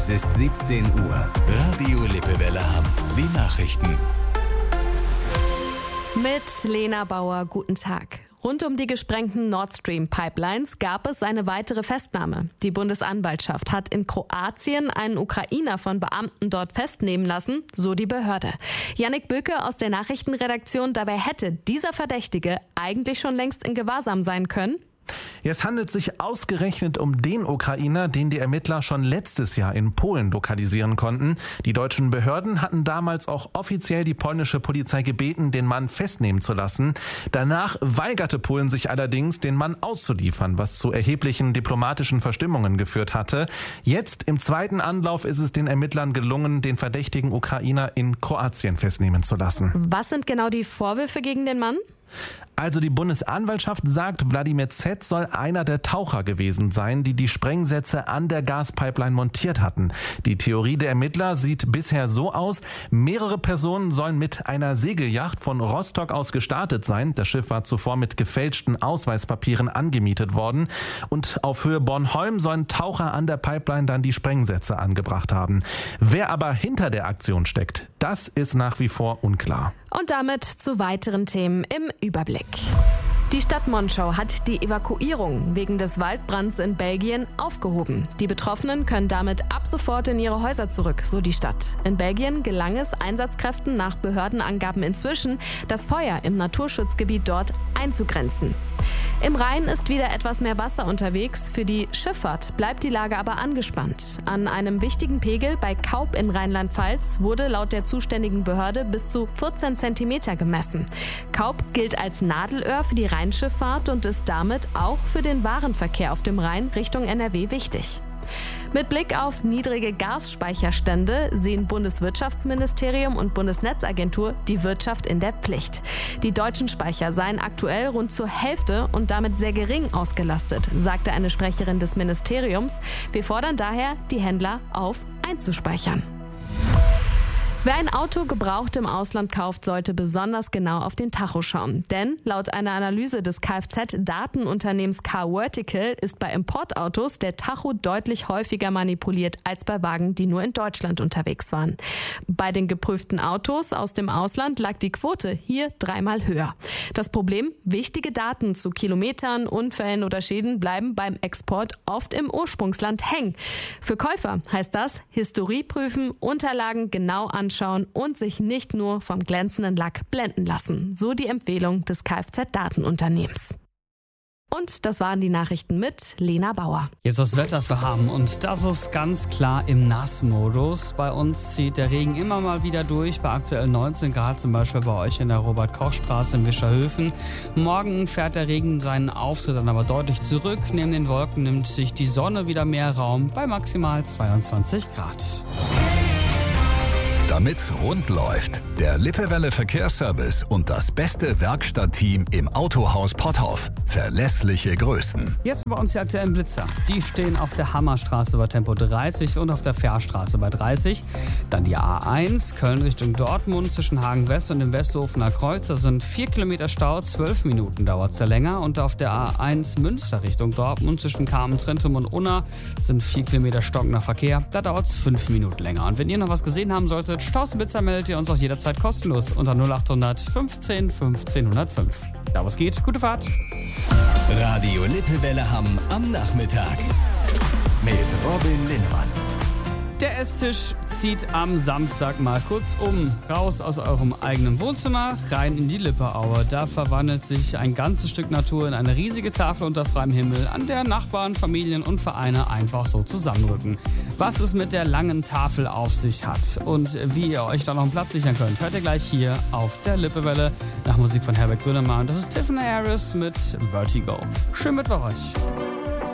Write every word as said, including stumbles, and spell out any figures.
Es ist siebzehn Uhr. Radio Lippewelle Hamm. Die Nachrichten. Mit Lena Bauer, guten Tag. Rund um die gesprengten Nord Stream Pipelines gab es eine weitere Festnahme. Die Bundesanwaltschaft hat in Kroatien einen Ukrainer von Beamten dort festnehmen lassen, so die Behörde. Jannik Böke aus der Nachrichtenredaktion, dabei hätte dieser Verdächtige eigentlich schon längst in Gewahrsam sein können. Es handelt sich ausgerechnet um den Ukrainer, den die Ermittler schon letztes Jahr in Polen lokalisieren konnten. Die deutschen Behörden hatten damals auch offiziell die polnische Polizei gebeten, den Mann festnehmen zu lassen. Danach weigerte Polen sich allerdings, den Mann auszuliefern, was zu erheblichen diplomatischen Verstimmungen geführt hatte. Jetzt im zweiten Anlauf ist es den Ermittlern gelungen, den verdächtigen Ukrainer in Kroatien festnehmen zu lassen. Was sind genau die Vorwürfe gegen den Mann? Also die Bundesanwaltschaft sagt, Wladimir Z. soll einer der Taucher gewesen sein, die die Sprengsätze an der Gaspipeline montiert hatten. Die Theorie der Ermittler sieht bisher so aus: Mehrere Personen sollen mit einer Segelyacht von Rostock aus gestartet sein. Das Schiff war zuvor mit gefälschten Ausweispapieren angemietet worden. Und auf Höhe Bornholm sollen Taucher an der Pipeline dann die Sprengsätze angebracht haben. Wer aber hinter der Aktion steckt, das ist nach wie vor unklar. Und damit zu weiteren Themen im Überblick. Die Stadt Monschau hat die Evakuierung wegen des Waldbrands in Belgien aufgehoben. Die Betroffenen können damit ab sofort in ihre Häuser zurück, so die Stadt. In Belgien gelang es Einsatzkräften nach Behördenangaben inzwischen, das Feuer im Naturschutzgebiet dort einzugrenzen. Im Rhein ist wieder etwas mehr Wasser unterwegs. Für die Schifffahrt bleibt die Lage aber angespannt. An einem wichtigen Pegel bei Kaub in Rheinland-Pfalz wurde laut der zuständigen Behörde bis zu vierzehn Zentimeter gemessen. Kaub gilt als Nadelöhr für die Rheinschifffahrt und ist damit auch für den Warenverkehr auf dem Rhein Richtung N R W wichtig. Mit Blick auf niedrige Gasspeicherstände sehen Bundeswirtschaftsministerium und Bundesnetzagentur die Wirtschaft in der Pflicht. Die deutschen Speicher seien aktuell rund zur Hälfte und damit sehr gering ausgelastet, sagte eine Sprecherin des Ministeriums. Wir fordern daher die Händler auf, einzuspeichern. Wer ein Auto gebraucht im Ausland kauft, sollte besonders genau auf den Tacho schauen. Denn laut einer Analyse des Kfz-Datenunternehmens Carvertical ist bei Importautos der Tacho deutlich häufiger manipuliert als bei Wagen, die nur in Deutschland unterwegs waren. Bei den geprüften Autos aus dem Ausland lag die Quote hier dreimal höher. Das Problem: Wichtige Daten zu Kilometern, Unfällen oder Schäden bleiben beim Export oft im Ursprungsland hängen. Für Käufer heißt das: Historie prüfen, Unterlagen genau anschauen und sich nicht nur vom glänzenden Lack blenden lassen. So die Empfehlung des Kfz-Datenunternehmens. Und das waren die Nachrichten mit Lena Bauer. Jetzt das Wetter für Hamm und das ist ganz klar im Nassmodus. Bei uns zieht der Regen immer mal wieder durch, bei aktuell neunzehn Grad, zum Beispiel bei euch in der Robert-Koch-Straße in Wischerhöfen. Morgen fährt der Regen seinen Auftritt dann aber deutlich zurück. Neben den Wolken nimmt sich die Sonne wieder mehr Raum bei maximal zweiundzwanzig Grad. Damit's rund läuft, der Lippewelle Verkehrsservice und das beste Werkstattteam im Autohaus Potthoff. Verlässliche Größen. Jetzt bei uns die aktuellen Blitzer. Die stehen auf der Hammerstraße bei Tempo dreißig und auf der Fährstraße bei dreißig. Dann die A eins, Köln Richtung Dortmund zwischen Hagen West und dem Westhofener Kreuz. Da sind vier Kilometer Stau, zwölf Minuten dauert es da länger. Und auf der A eins Münster Richtung Dortmund zwischen Kamen-Trintum und Unna sind vier Kilometer stockender Verkehr. Da dauert es fünf Minuten länger. Und wenn ihr noch was gesehen haben solltet, Stausenblitzer meldet ihr uns auch jederzeit kostenlos unter null acht hundert fünfzehn fünfzehn hundertfünf. Da was geht, gute Fahrt. Radio Lippewelle Hamm am Nachmittag mit Robin Linnemann. Der Esstisch zieht am Samstag mal kurz um. Raus aus eurem eigenen Wohnzimmer, rein in die Lipperaue. Da verwandelt sich ein ganzes Stück Natur in eine riesige Tafel unter freiem Himmel, an der Nachbarn, Familien und Vereine einfach so zusammenrücken. Was es mit der langen Tafel auf sich hat und wie ihr euch da noch einen Platz sichern könnt, hört ihr gleich hier auf der Lippewelle nach Musik von Herbert Grönemeyer. Das ist Tiffany Harris mit Vertigo. Schön mit bei euch.